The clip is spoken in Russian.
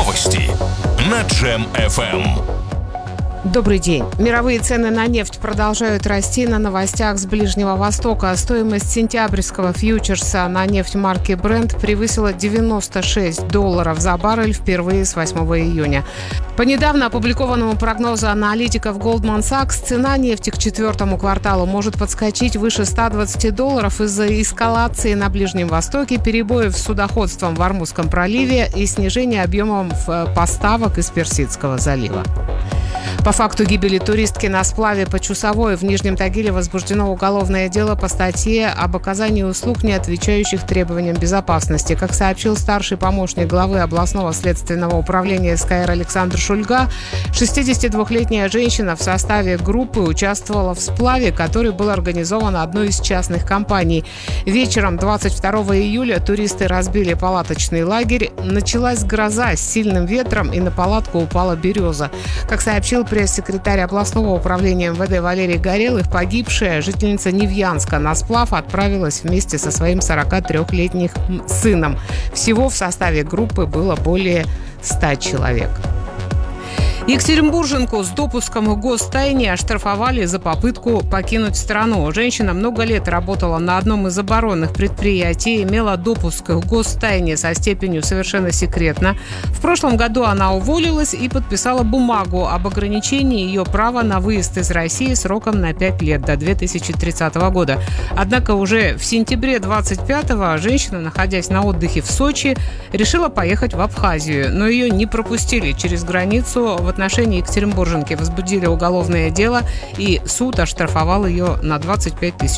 Новости на Джем FM. Добрый день. Мировые цены на нефть продолжают расти на новостях с Ближнего Востока. Стоимость сентябрьского фьючерса на нефть марки Brent превысила $96 за баррель впервые с 8 июня. По недавно опубликованному прогнозу аналитиков Goldman Sachs, цена нефти к четвертому кварталу может подскочить выше $120 из-за эскалации на Ближнем Востоке, перебоев с судоходством в Ормузском проливе и снижения объемов поставок из Персидского залива. По факту гибели туристки на сплаве по Чусовой в Нижнем Тагиле возбуждено уголовное дело по статье об оказании услуг, не отвечающих требованиям безопасности. Как сообщил старший помощник главы областного следственного управления СКР Александр Шульга, 62-летняя женщина в составе группы участвовала в сплаве, который был организован одной из частных компаний. Вечером 22 июля туристы разбили палаточный лагерь. Началась гроза с сильным ветром, и на палатку упала береза. Как сообщил пресс-секретарь областного управления МВД Валерий Горелых, погибшая жительница Невьянска на сплав отправилась вместе со своим 43-летним сыном. Всего в составе группы было более 100 человек. Екатеринбурженку с допуском к гостайне оштрафовали за попытку покинуть страну. Женщина много лет работала на одном из оборонных предприятий, имела допуск к гостайне со степенью «совершенно секретно». В прошлом году она уволилась и подписала бумагу об ограничении ее права на выезд из России сроком на 5 лет, до 2030 года. Однако уже в сентябре 25-го женщина, находясь на отдыхе в Сочи, решила поехать в Абхазию, но ее не пропустили через границу. В отношении екатеринбурженки возбудили уголовное дело, и суд оштрафовал ее на 25 000